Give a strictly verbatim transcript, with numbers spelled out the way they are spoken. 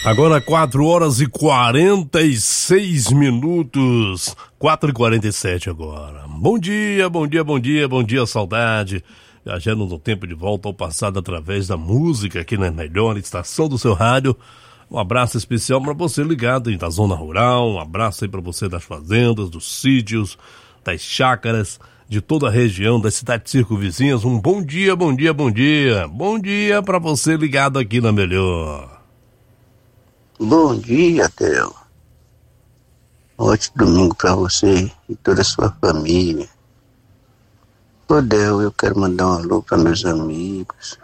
Agora quatro horas e quarenta e seis minutos, quatro e quarenta e sete agora. Bom dia, bom dia, bom dia, bom dia, saudade. Viajando no tempo de volta ao passado através da música aqui na melhor estação do seu rádio. Um abraço especial para você ligado aí da zona rural, um abraço aí para você das fazendas, dos sítios, das chácaras, de toda a região, das cidades circunvizinhas. Um bom dia, bom dia, bom dia. Bom dia para você ligado aqui na melhor. Bom dia, Theo. Ótimo domingo para você e toda a sua família. Ô, Theo, eu quero mandar um alô para meus amigos,